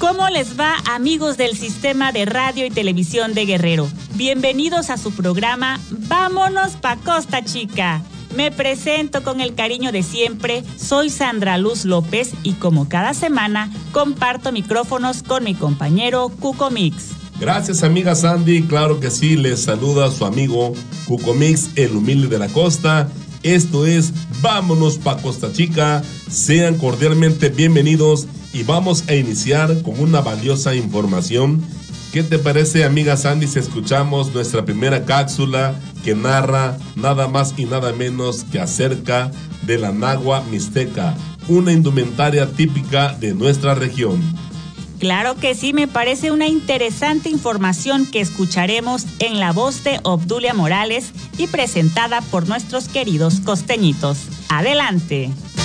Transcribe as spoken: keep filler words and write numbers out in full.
¿Cómo les va, amigos del Sistema de Radio y Televisión de Guerrero? Bienvenidos a su programa Vámonos pa' Costa Chica. Me presento con el cariño de siempre, soy Sandra Luz López y como cada semana comparto micrófonos con mi compañero Cuco Mix. Gracias, amiga Sandy, claro que sí, les saluda su amigo Cuco Mix, el humilde de la costa. Esto es Vámonos pa' Costa Chica, sean cordialmente bienvenidos y vamos a iniciar con una valiosa información. ¿Qué te parece, amiga Sandy, si escuchamos nuestra primera cápsula que narra nada más y nada menos que acerca de la nagua mixteca, una indumentaria típica de nuestra región? Claro que sí, me parece una interesante información que escucharemos en la voz de Obdulia Morales y presentada por nuestros queridos costeñitos. ¡Adelante!